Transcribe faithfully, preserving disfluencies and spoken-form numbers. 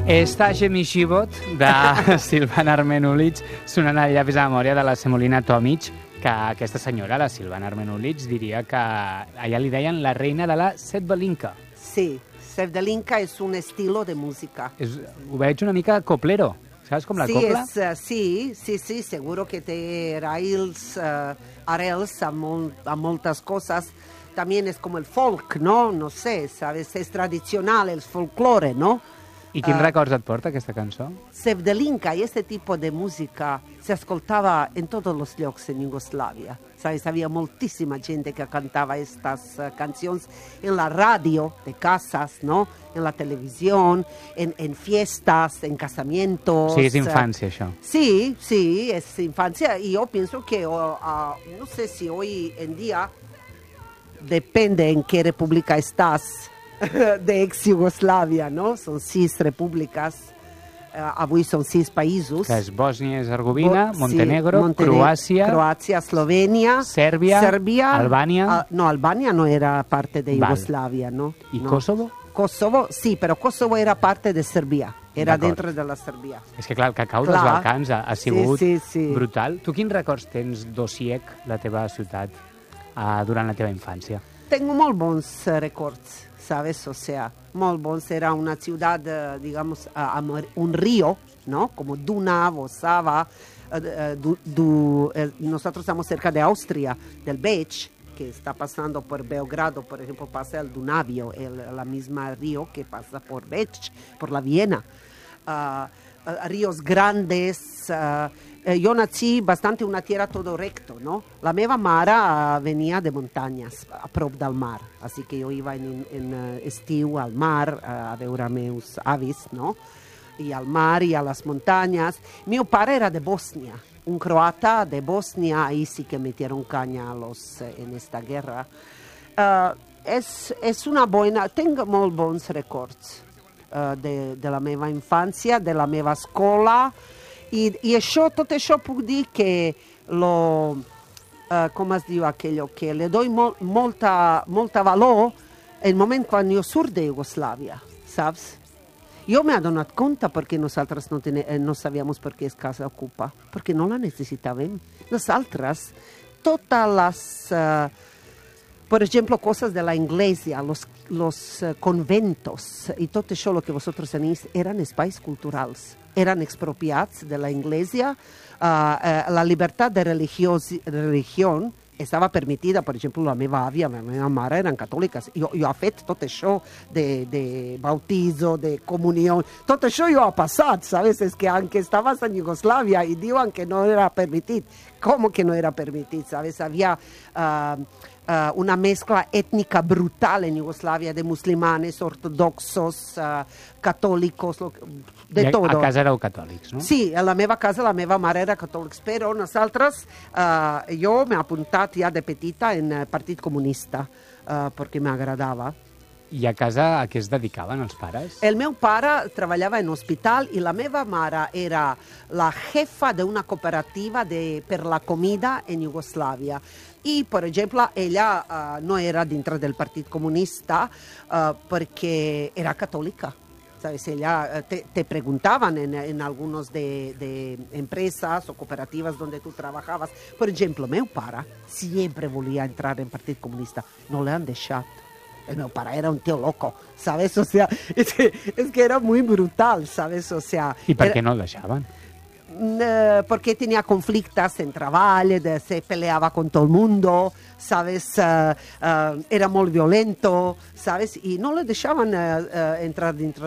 Estaje Mishibot, de Silvana Armenulic, sonant al llavis a la memòria de la Semolina Tomic, que aquesta senyora, la Silvana Armenulic, diria que allà li deien la reina de la Sevdalinka. Sí, Sevdalinka és un estilo de música. És, ho veig una mica coplero, saps com la sí, copla? És, uh, sí, sí, sí, seguro que té raïls, uh, arrels a, molt, a moltes coses. También es como el folk, ¿no? No sé, ¿sabes? Es tradicional, el folclore, ¿no? I quins Uh, records et porta aquesta cançó? Sevdalinka y este tipo de música se escoltaba en todos los llocs en Yugoslavia. ¿Sabes? Había moltísima gente que cantaba estas uh, canciones en la radio de casas, ¿no? En la televisión, en, en fiestas, en casamientos. Sí, és infància, això. Sí, sí, es infancia. Y yo pienso que, uh, uh, no sé si hoy en día, depende en qué república estás, de ex-Yugoslavia, no? Són sis repúbliques, uh, avui són sis països. Que és Bòsnia i Hercegovina, Bo- Montenegro, sí, Montene- Croàcia, Croàcia, Eslovènia, Sèrbia, Sèrbia, Albània. ah, no, Albània no era parte de Val. Yugoslavia, no? I no. Kosovo? Kosovo, sí, però Kosovo era parte de Serbia, era D'acord. dentro de la Serbia. És que clar, el cacau dels Clar. Balcans ha, ha sigut Sí, sí, sí. brutal. Tu quins records tens d'Osiek, la teva ciutat, uh, durant la teva infància? Tengo molt bons eh, records, ¿sabes? O sea, molt bons. Era una ciudad, eh, digamos, a, a un río, ¿no? Como Dunav o Sava. eh, eh, du- du- eh, nosotros estamos cerca de Austria, del Bech, que está pasando por Belgrado, por ejemplo, pasa el Dunavio, el, la misma río que pasa por Bech, por la Viena. Ah, ah, ríos grandes. ah, eh, yo nací bastante en una tierra todo recto, no? La meva mare ah, venia de muntanyes, a prop del mar, així que jo iba en, en eh, estiu al mar ah, a veure meus avis, no? I al mar i a les muntanyes. Meu pare era de Bosnia, un croata de Bosnia, ahí sí que metieron caña a los, eh, en esta guerra. Ah, és, és una bona... Tengo molt bons records uh, de, de la meva infància, de la meva escola, i, i això, tot això puc dir que lo, uh, com es diu aquello, que le doy mol, molta, molta valor el moment quan jo surt de Yugoslavia, saps? Jo m'he adonat compte perquè nosaltres no, tene, eh, no sabíamos per què és casa ocupa, perquè no la necessitàvem. Nosaltres, totes les... Uh, por ejemplo, cosas de la iglesia, los, los uh, conventos y todo eso lo que vosotros tenéis eran espais culturals, eran expropiats de la iglesia. Uh, uh, la libertad de religiosi, religión estava permitida, per exemple, la meva àvia, la meva mare eren catòliques. Jo, jo he fet tot això de, de bautizo, de comunió, tot això jo ha passat, ¿sabes? Es que aunque estabas en Yugoslavia y diuen que no era permitit, ¿cómo que no era permitit? ¿Sabes? Había uh, uh, una mezcla étnica brutal en Yugoslavia de musulmanes, ortodoxos, uh, catòlicos, lo, de I a, tot. a casa éreu catòlics, no? Sí, a la meva casa la meva mare era catòlics, però nosaltres, uh, jo m'he apuntat ja de petita en el Partit Comunista, uh, perquè m'agradava. I a casa a què es dedicaven els pares? El meu pare treballava en hospital i la meva mare era la jefa d'una cooperativa de, per la comida en Yugoslavia. I, per exemple, ella uh, no era dintre del Partit Comunista uh, perquè era catòlica. ¿Sabes? Ella, te, te preguntaban en, en algunos de, de empresas o cooperativas donde tú trabajabas. Por ejemplo, meu pare siempre volía entrar en Partit Comunista. No le han deixat. El meu pare era un tío loco, ¿sabes? O sea, es que, es que era muy brutal, ¿sabes? O sea... I per era, què no el deixaven? eh, porque tenía conflictos en trabajo, de, se peleaba con todo el mundo, ¿sabes? Uh, uh, era muy violento, ¿sabes? Y no le dejaban uh, uh, entrar dentro